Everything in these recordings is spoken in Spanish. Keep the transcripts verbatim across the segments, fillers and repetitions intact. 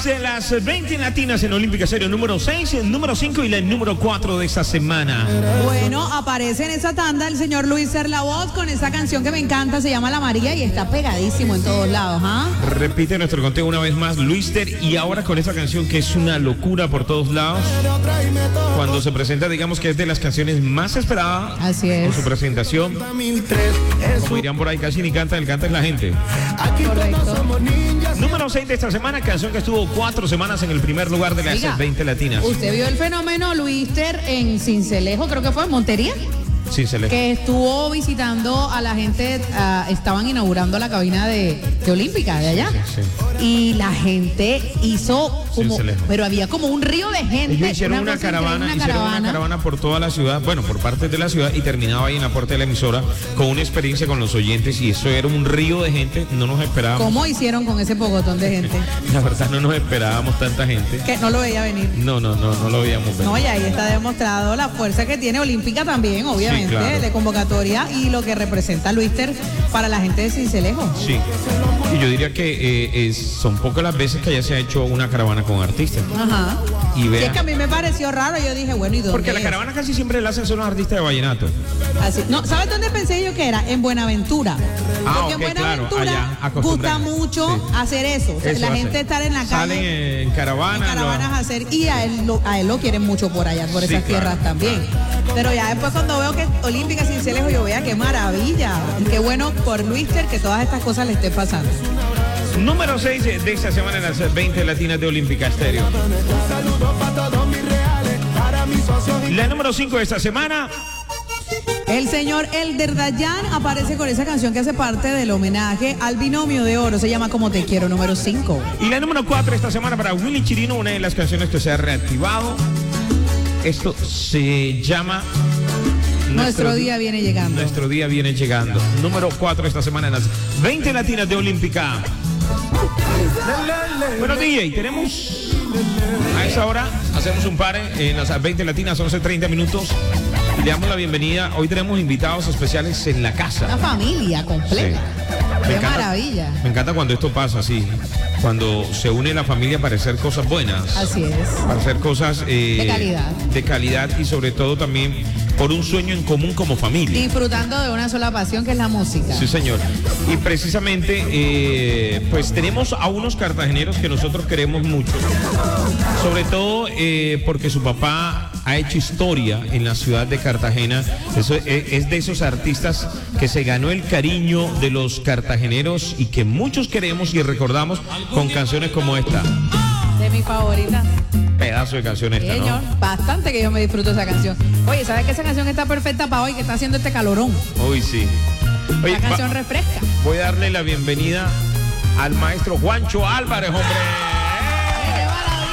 más de las veinte latinas en Olímpica Estéreo, número seis, número cinco y la número cuatro de esta semana. Bueno, aparece en esa tanda el señor Luis Ser La Voz con esa canción que me encanta, se llama La María y está pegadísimo en todos lados, ¿ah? ¿eh? Repite nuestro conteo una vez más, Luis Ser, y ahora con esta canción que es una locura por todos lados. Cuando se presenta, digamos que es de las canciones más esperadas. Así es. Por su presentación. Como dirían por ahí, casi ni canta, el canta es la gente. Correcto. Número seis de esta semana, canción que estuvo cuatro semanas en el primer lugar de las Oiga, veinte latinas. ¿Usted vio el fenómeno Luis Ser en Cincelejo, creo que fue en Montería? Sí, se le... Que estuvo visitando a la gente, uh, estaban inaugurando la cabina de, de Olímpica de allá. Sí, sí, sí. Y la gente hizo como, Sí, pero había como un río de gente. Ellos hicieron una, una caravana, una hicieron caravana. una caravana por toda la ciudad, bueno, por partes de la ciudad, y terminaba ahí en la puerta de la emisora con una experiencia con los oyentes, y eso era un río de gente, no nos esperábamos. ¿Cómo hicieron con ese pogotón de gente? La verdad no nos esperábamos tanta gente. Que no lo veía venir. No, no, no, no lo veíamos venir. No, y ahí está demostrado la fuerza que tiene Olímpica también, obviamente, sí, claro, de convocatoria y lo que representa Luis Ser para la gente de Cincelejo. Sí, y yo diría que eh, es, son pocas las veces que ya se ha hecho una caravana con artistas. Ajá. Y vea, sí, es que a mí me pareció raro, yo dije, bueno, ¿y dónde porque es? la caravana casi siempre la hacen son los artistas de vallenato. Así. No, ¿sabes dónde pensé yo que era? En Buenaventura. Ah, porque okay, en Buenaventura claro, gusta mucho sí. hacer eso. O sea, eso la hace. gente estar en la calle. Salen en caravanas. En caravanas lo... a hacer. Y a él, lo, a él lo quieren mucho por allá, por sí, esas claro, tierras también. Claro. Pero ya después cuando veo que Olímpica Cincelejo, yo vea qué maravilla. Qué bueno por Luis Ser que todas estas cosas le estén pasando. Número seis de esta semana en las veinte latinas de Olímpica Estéreo. La número cinco de esta semana. El señor Elder Dayan aparece con esa canción que hace parte del homenaje al binomio de oro. Se llama Como Te Quiero, número cinco. Y la número cuatro esta semana para Willy Chirino, una de las canciones que se ha reactivado. Esto se llama... Nuestro, nuestro día viene llegando. Nuestro día viene llegando. Número cuatro esta semana en las veinte latinas de Olímpica. Bueno, D J, tenemos a esa hora, hacemos un par en las veinte latinas, once treinta minutos. Y le damos la bienvenida. Hoy tenemos invitados especiales en la casa. Una familia completa. Sí. Qué encanta, maravilla. Me encanta cuando esto pasa así. Cuando se une la familia para hacer cosas buenas. Así es. Para hacer cosas eh, de calidad. De calidad y sobre todo también por un sueño en común como familia. Disfrutando de una sola pasión que es la música. Sí, señor. Y precisamente, eh, pues tenemos a unos cartageneros que nosotros queremos mucho. Sobre todo eh, porque su papá ha hecho historia en la ciudad de Cartagena. Eso es, es de esos artistas que se ganó el cariño de los cartageneros y que muchos queremos y recordamos con canciones como esta. De mi favorita. Pedazo de canción esta, Señor, ¿no? Bastante que yo me disfruto esa canción. Oye, ¿sabes que esa canción está perfecta para hoy, que está haciendo este calorón? Uy, sí. Oye, la canción va, refresca. Voy a darle la bienvenida al maestro Juancho Álvarez, hombre. ¡Qué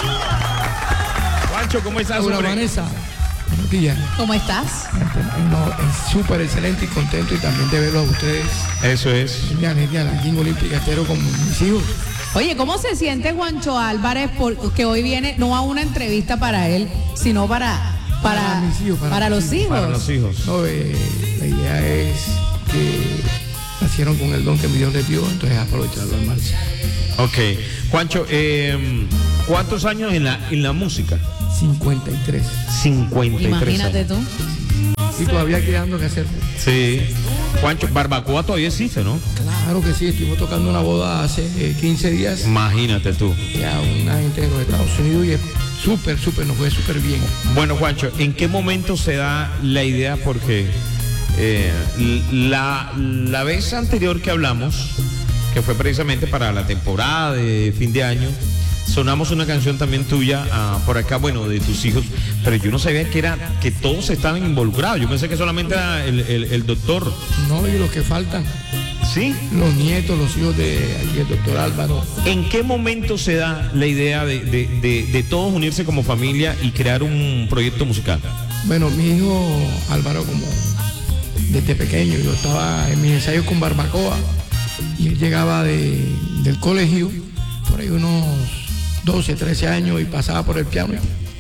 maravilla! Juancho, ¿cómo estás, Hola, hombre? Vanessa. Buenos días. ¿Cómo estás? No, es súper excelente y contento y también de verlo a ustedes. Eso es. Genial, genial. Aquí en Olímpica Estéreo con mis hijos. Oye, ¿cómo se siente Juancho Álvarez porque hoy viene no a una entrevista para él, sino para para, para, mis hijos, para, para mis los hijos. hijos? Para los hijos. No, eh, la idea es que nacieron con el don que mi Dios les dio, entonces aprovecharlo al máximo. Ok. Juancho, eh, ¿cuántos años en la, en la música? cincuenta y tres. cincuenta y tres Imagínate años. tú. Y todavía quedando que hacer. Sí. Juancho, barbacoa todavía existe, ¿no? Claro que sí, estuvimos tocando una boda hace eh, quince días. Imagínate tú. Ya una gente de los Estados Unidos y es súper, súper, nos fue súper bien. Bueno, Juancho, ¿en qué momento se da la idea? Porque eh, la, la vez anterior que hablamos, que fue precisamente para la temporada de fin de año, sonamos una canción también tuya uh, por acá, bueno, de tus hijos, pero yo no sabía que era que todos estaban involucrados. Yo pensé que solamente era el, el, el doctor. No, y los que faltan. ¿Sí? Los nietos, los hijos de aquí, el doctor Álvaro. ¿En qué momento se da la idea de, de, de, de todos unirse como familia y crear un proyecto musical? Bueno, mi hijo Álvaro, como desde pequeño, yo estaba en mis ensayos con barbacoa y él llegaba de, del colegio, por ahí unos doce, trece años y pasaba por el piano.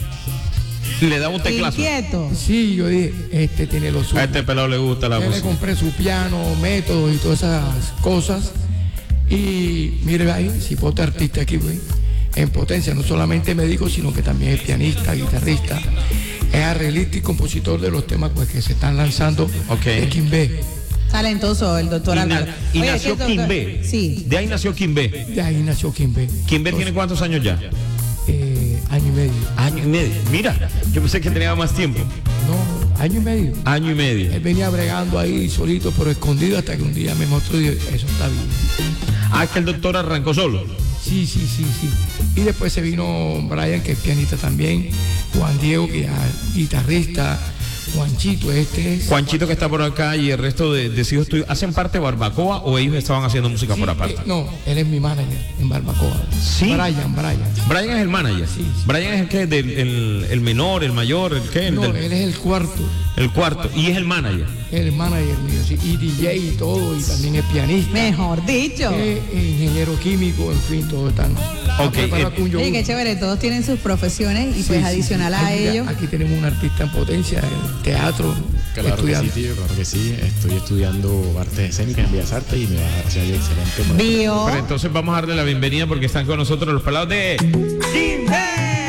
Le daba un teclazo. Inquieto. Sí, yo dije, este tiene lo suyo. A este pelado le gusta la yo música. le compré su piano, métodos y todas esas cosas. Y mire ahí, cipote artista aquí, güey. en potencia. No solamente médico, sino que también es pianista, guitarrista, es arreglista y compositor de los temas pues, que se están lanzando okay. de Quimbé. Talentoso el doctor y Álvaro. Na, y Oye, nació Quimbé. Sí. De ahí nació Quimbé. De ahí nació Quimbé. ¿Quimbé tiene cuántos años ya? Eh, año y medio. Año y medio. Mira, yo pensé que tenía más tiempo. No, año y medio. Año y medio. Él venía bregando ahí solito, pero escondido, hasta que un día me mostró y dije, eso está bien. Ah, que el doctor arrancó solo. Sí, sí, sí, sí. Y después se vino Brian, que es pianista también, Juan Diego, que es guitarrista, Juanchito, este es... Juanchito que está por acá y el resto de, de hijos tuyos, ¿hacen parte de Barbacoa o ellos estaban haciendo música sí, por aparte? Eh, no, él es mi manager en Barbacoa. Sí. Brian, Brian. Brian es el manager. Sí, sí. Brian es el que, del, el, el menor, el mayor, el que, el, No, del, él es el cuarto. el cuarto y es el manager. El manager mío, sí, y D J y todo, y también es pianista. Mejor dicho. Es ingeniero químico, en fin, todo están. Ok, eh, Oye, qué chévere, todos tienen sus profesiones y Sí, pues sí, adicional sí. a Aquí, ello. Aquí tenemos un artista en potencia, en teatro. Claro estudiando. que sí, tío, claro que sí. Estoy estudiando artes escénicas en Bellas Artes y me va a dar Dios excelente. Bio. Pero entonces vamos a darle la bienvenida porque están con nosotros los pelados de Quimbé.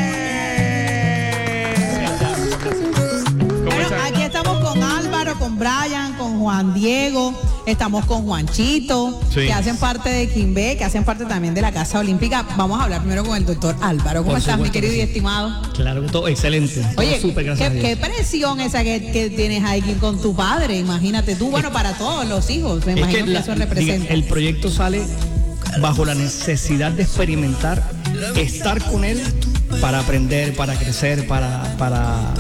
¿Cómo Bueno, están? aquí estamos con Álvaro, con Brian, con Juan Diego, estamos con Juanchito, Sí. que hacen parte de Quimbé, que hacen parte también de la Casa Olímpica. Vamos a hablar primero con el doctor Álvaro. ¿Cómo Por estás, mi supuesto querido que y sí. estimado? Claro, todo excelente. Todo Oye, súper, gracias a ¿qué, Dios. qué presión esa que, que tienes ahí con tu padre? Imagínate tú, bueno, para todos los hijos, me Es imagino que, la- eso diga, representa. el proyecto sale bajo la necesidad de experimentar, estar con él para aprender, para crecer, para, para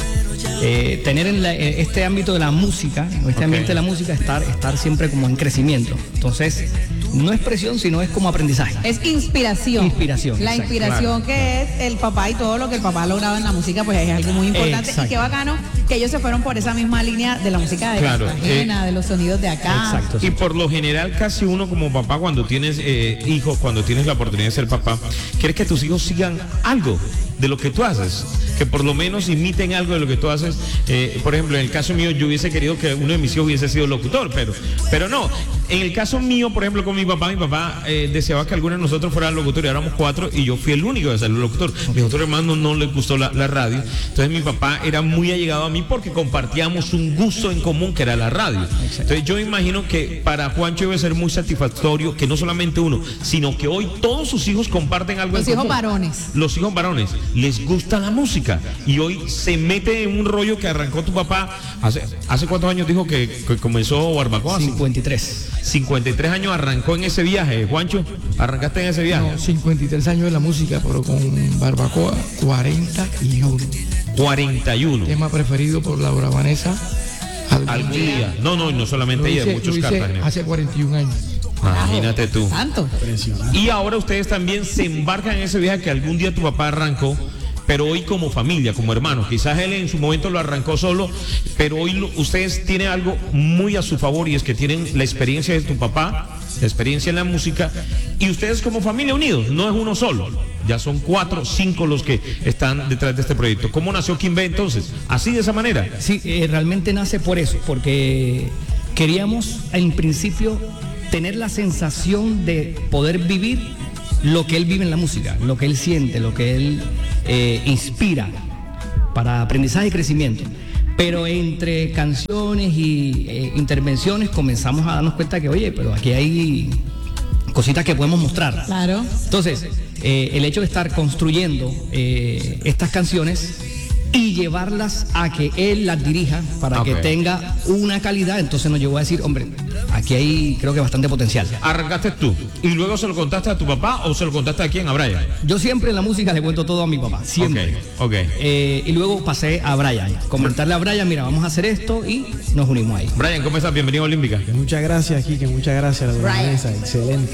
eh, tener en, la- en este ámbito de la música, en este Ok. ambiente de la música, estar, estar siempre como en crecimiento. Entonces, no es presión, sino es como aprendizaje. Es inspiración. Inspiración, La exacto. inspiración que es el papá y todo lo que el papá ha logrado en la música, pues es algo muy importante. Exacto. Y qué bacano que ellos se fueron por esa misma línea de la música de Claro, Cartagena, de los sonidos de acá. Exacto. Y por lo general casi uno como papá cuando tienes eh, hijos, cuando tienes la oportunidad de ser papá, quieres que tus hijos sigan algo de lo que tú haces, que por lo menos imiten algo de lo que tú haces. Eh, por ejemplo, en el caso mío yo hubiese querido que uno de mis hijos hubiese sido locutor, pero, pero no. En el caso mío, por ejemplo, con mi papá, mi papá eh, deseaba que alguno de nosotros fuera locutor y éramos cuatro y yo fui el único de ser locutor. Mis otros hermanos no les gustó la, la radio, entonces mi papá era muy allegado a mí porque compartíamos un gusto en común que era la radio. Entonces yo imagino que para Juancho debe ser muy satisfactorio que no solamente uno, sino que hoy todos sus hijos comparten algo Los en hijos común. varones. Los hijos varones les gusta la música y hoy se mete en un rollo que arrancó tu papá hace, hace cuántos años dijo que, que comenzó Barbacoa. cincuenta y tres. cincuenta y tres años arrancó en ese viaje, Juancho. ¿Arrancaste en ese viaje? No, cincuenta y tres años de la música, pero con Barbacoa cuarenta y uno. cuarenta y uno. Tema preferido por Laura Vanessa. Algún día. No, no, no solamente Lo ella, hice, muchos lo hice cartageneros. hace cuarenta y un años. Imagínate tú. Tanto. Y ahora ustedes también se embarcan en ese viaje que algún día tu papá arrancó, pero hoy como familia, como hermanos. Quizás él en su momento lo arrancó solo, pero hoy lo- ustedes tienen algo muy a su favor y es que tienen la experiencia de tu papá, la experiencia en la música, y ustedes como familia unidos, no es uno solo. Ya son cuatro, cinco los que están detrás de este proyecto. ¿Cómo nació Quimbé entonces? Así de esa manera. Sí, eh, realmente nace por eso, porque queríamos en principio tener la sensación de poder vivir lo que él vive en la música, lo que él siente, lo que él eh, inspira para aprendizaje y crecimiento. Pero entre canciones y eh, intervenciones comenzamos a darnos cuenta que, oye, pero aquí hay cositas que podemos mostrar. Claro. Entonces, eh, el hecho de estar construyendo eh, estas canciones y llevarlas a que él las dirija para Ok. que tenga una calidad, entonces nos llevó a decir, hombre, aquí hay creo que bastante potencial. Arrancaste tú y luego se lo contaste a tu papá o se lo contaste a quién, a Brian. Yo siempre en la música le cuento todo a mi papá, siempre. Ok, ok. Eh, y luego pasé a Brian, comentarle a Brian, mira, vamos a hacer esto y nos unimos ahí. Brian, ¿cómo estás? Bienvenido a Olímpica. Muchas gracias, Kike, muchas gracias a la Brian. Vanessa, excelente.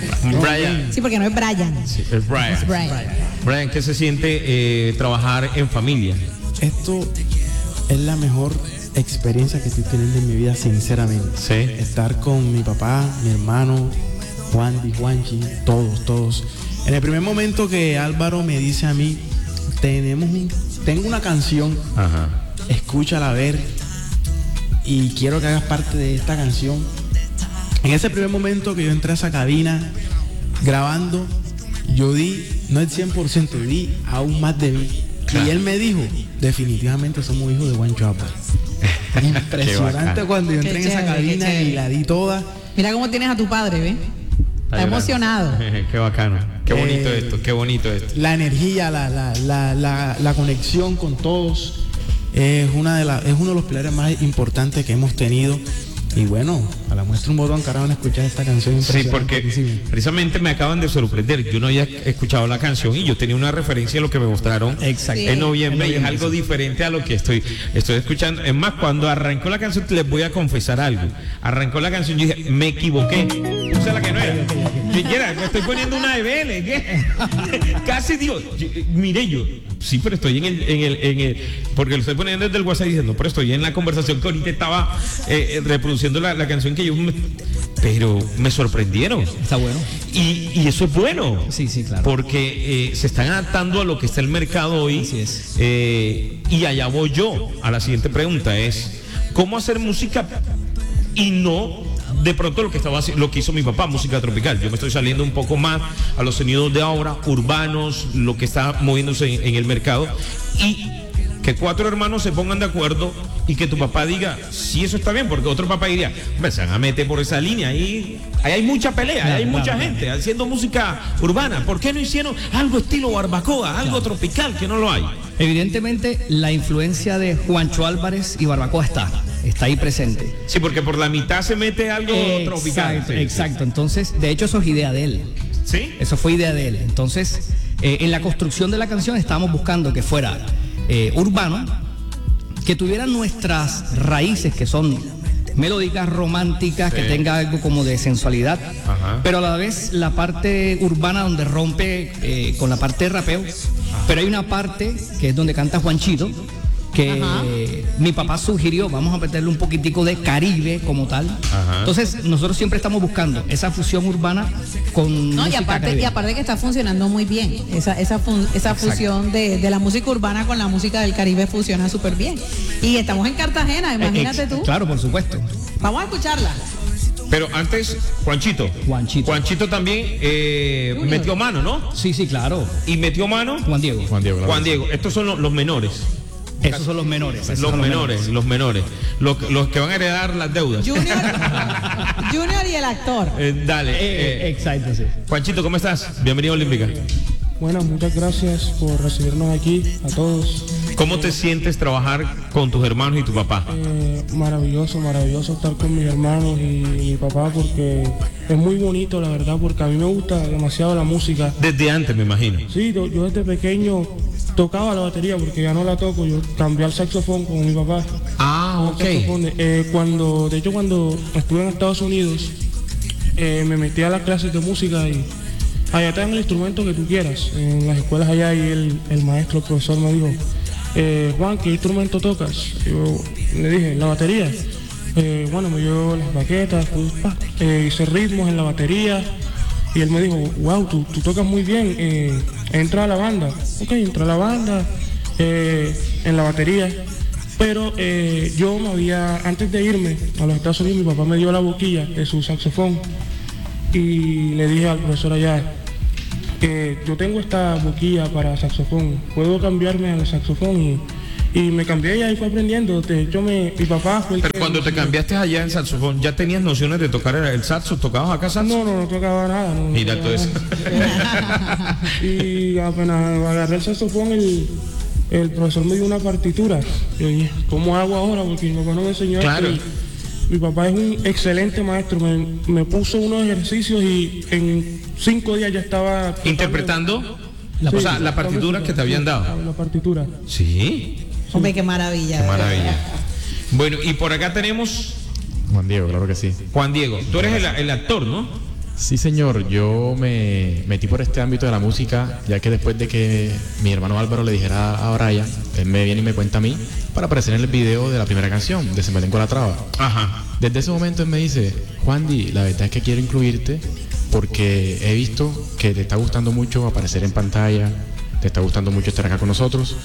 Brian. Sí, porque no es Brian. Es Brian. Es Brian. Brian, ¿qué se siente eh, trabajar en familia? Esto es la mejor experiencia que estoy teniendo en mi vida, sinceramente. Sí. Estar con mi papá, mi hermano, Juan, Juanchi, todos, todos. En el primer momento que Álvaro me dice a mí, tenemos un, tengo una canción, Ajá. escúchala a ver y quiero que hagas parte de esta canción. En ese primer momento que yo entré a esa cabina grabando, yo di no el cien por ciento, di aún más de mí. Claro. Y él me dijo, definitivamente somos hijos de Juancho Álvarez. Impresionante cuando yo entré Qué en esa chévere, qué cabina chévere. y la di toda. Mira cómo tienes a tu padre, ¿ves? Está llorando. emocionado. Qué bacano. Qué bonito Eh, esto, qué bonito esto. La energía, la, la, la, la, la conexión con todos es, una de la, es uno de los pilares más importantes que hemos tenido. Y bueno, a la muestra un botón que ahora van a escuchar esta canción. Sí, porque impresionantísima. precisamente me acaban de sorprender. Yo no había escuchado la canción y yo tenía una referencia a lo que me mostraron Exacto. Sí. en noviembre En y es noviembre, algo sí. diferente a lo que estoy, estoy escuchando. Es más, cuando arrancó la canción, les voy a confesar algo. Arrancó la canción y dije, me equivoqué. Puse la que no era. Yo, quiera, me estoy poniendo una de B L. ¿Qué? Casi digo, yo- mire yo. Sí, pero estoy en el, en el, en el, porque lo estoy poniendo desde el WhatsApp diciendo, pero estoy en la conversación que ahorita estaba eh, reproduciendo la, la canción que yo me, pero me sorprendieron. Está bueno. Y, y eso es bueno. Sí, sí, claro. Porque eh, se están adaptando a lo que está el mercado hoy. Así es. Eh, y allá voy yo. A la siguiente pregunta es, ¿cómo hacer música y no de pronto lo que estaba haci- lo que hizo mi papá, música tropical? Yo me estoy saliendo un poco más a los sonidos de ahora, urbanos, lo que está moviéndose en, en el mercado. Y que cuatro hermanos se pongan de acuerdo y que tu papá diga, sí, eso está bien, porque otro papá diría, "Hombre, se van a meter por esa línea, ahí, ahí hay mucha pelea, ahí hay Claro, mucha claro, gente haciendo música urbana, ¿por qué no hicieron algo estilo barbacoa, algo tropical, que no lo hay?" Evidentemente, la influencia de Juancho Álvarez y Barbacoa está, está ahí presente. Sí, porque por la mitad se mete algo tropical. Exacto, Sí, exacto. Entonces, de hecho, eso es idea de él. ¿Sí? Eso fue idea de él. Entonces, eh, en la construcción de la canción estábamos buscando que fuera eh, urbano, que tuviera nuestras raíces, que son melódicas, románticas, Sí. que tenga algo como de sensualidad, Ajá. pero a la vez la parte urbana donde rompe eh, con la parte de rapeo. Pero hay una parte que es donde canta Juanchito, que Ajá. mi papá sugirió, vamos a meterle un poquitico de Caribe como tal. Ajá. Entonces, nosotros siempre estamos buscando esa fusión urbana con No, y música aparte, y caribeña. aparte que está funcionando muy bien. Esa, esa, fun- esa fusión de, de la música urbana con la música del Caribe funciona súper bien. Y estamos en Cartagena, imagínate Eh, tú. Claro, por supuesto. Vamos a escucharla. Pero antes, Juanchito. Juanchito. Juanchito también eh, Junior. metió mano, ¿no? Sí, sí, claro. Y metió mano Juan Diego. Juan Diego. claro. Juan Diego. Estos son los, los menores. Esos son los menores. esos Los son menores, los menores. Los, los que van a heredar las deudas. Junior, Junior y el actor. Eh, dale. Eh, eh, exacto, sí. Juanchito, ¿cómo estás? Bienvenido a Olímpica. Bueno, muchas gracias por recibirnos aquí a todos. ¿Cómo te sientes trabajar con tus hermanos y tu papá? Eh, maravilloso, maravilloso estar con mis hermanos y mi papá porque es muy bonito, la verdad, porque a mí me gusta demasiado la música. Desde antes, me imagino. Sí, yo, yo desde pequeño tocaba la batería porque ya no la toco, yo cambié al saxofón con mi papá. Ah, Al saxofón. Eh, cuando, de hecho, cuando estuve en Estados Unidos, eh, me metí a las clases de música y allá te dan el instrumento que tú quieras. En las escuelas allá y el, el maestro, el profesor me dijo, eh, Juan, ¿qué instrumento tocas? Yo le dije, la batería. Eh, bueno, me dio las baquetas, pues, pa, eh, hice ritmos en la batería y él me dijo, wow, tú, tú tocas muy bien, eh, entra a la banda. Ok, entra a la banda, eh, en la batería. Pero eh, yo me había, antes de irme a los Estados Unidos, mi papá me dio la boquilla de su saxofón y le dije al profesor allá, que yo tengo esta boquilla para saxofón, puedo cambiarme al saxofón y, y me cambié y ahí fue aprendiendo. De hecho, me, mi papá fue el Pero que cuando me te enseñó. cambiaste allá en saxofón, ¿ya tenías nociones de tocar el saxo? ¿Tocabas acá saxo? No, no, no tocaba nada. No, no Mira tocaba todo eso. nada. Y apenas agarré el saxofón, el, el profesor me dio una partitura. Yo dije, ¿cómo hago ahora? Porque mi papá no me enseñó Claro. esto. Y mi papá es un excelente maestro. Me, me puso unos ejercicios y en cinco días ya estaba tocando- ¿Interpretando? La- o sea, Sí, la partitura que te habían La, dado. la partitura. Sí. Hombre, qué maravilla. Qué de verdad. maravilla. Bueno, y por acá tenemos Juan Diego, claro que sí. Juan Diego. Tú eres el, el actor, ¿no? Sí, señor, yo me metí por este ámbito de la música, ya que después de que mi hermano Álvaro le dijera a Brian, él me viene y me cuenta a mí para aparecer en el video de la primera canción, de Se me con la traba. Ajá. Desde ese momento él me dice, Juan Di, la verdad es que quiero incluirte porque he visto que te está gustando mucho aparecer en pantalla, te está gustando mucho estar acá con nosotros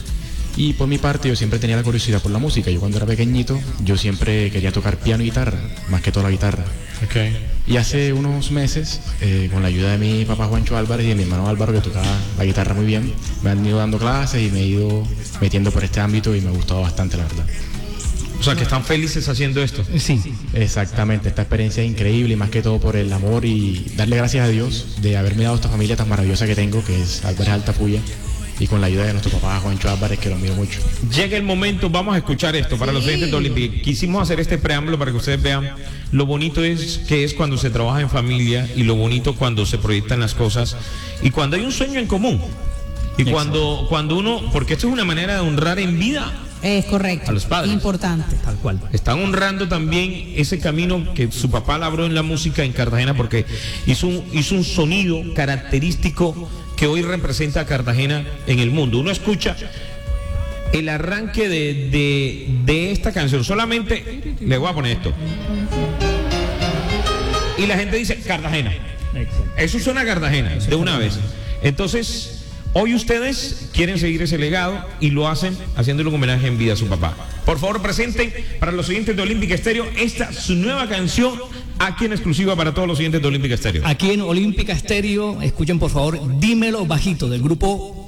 Y por mi parte yo siempre tenía la curiosidad por la música. Yo cuando era pequeñito, yo siempre quería tocar piano y guitarra, más que toda la guitarra. Okay. Y hace unos meses, eh, con la ayuda de mi papá Juancho Álvarez y de mi hermano Álvaro, que tocaba la guitarra muy bien, me han ido dando clases y me he ido metiendo por este ámbito y me ha gustado bastante, la verdad. O sea, que están felices haciendo esto. Sí. Exactamente, esta experiencia es increíble y más que todo por el amor y darle gracias a Dios de haberme dado esta familia tan maravillosa que tengo, que es Álvarez Altafulla, y con la ayuda de nuestro papá Juancho Álvarez, que lo admiro mucho. Llega el momento, vamos a escuchar esto para los oyentes de Olímpica. Quisimos hacer este preámbulo para que ustedes vean lo bonito es que es cuando se trabaja en familia y lo bonito cuando se proyectan las cosas y cuando hay un sueño en común. Y cuando, cuando uno, porque esto es una manera de honrar en vida Es correcto. a los padres. Importante. Tal cual. Están honrando también ese camino que su papá labró en la música en Cartagena porque hizo un, hizo un sonido característico que hoy representa a Cartagena en el mundo. Uno escucha el arranque de, de, de esta canción. Solamente le voy a poner esto. Y la gente dice Cartagena. Eso suena a Cartagena de una vez. Entonces... hoy ustedes quieren seguir ese legado y lo hacen haciéndole un homenaje en vida a su papá. Por favor, presenten para los oyentes de Olímpica Estéreo esta su nueva canción aquí en exclusiva para todos los oyentes de Olímpica Estéreo. Aquí en Olímpica Estéreo, escuchen por favor Dímelo Bajito del grupo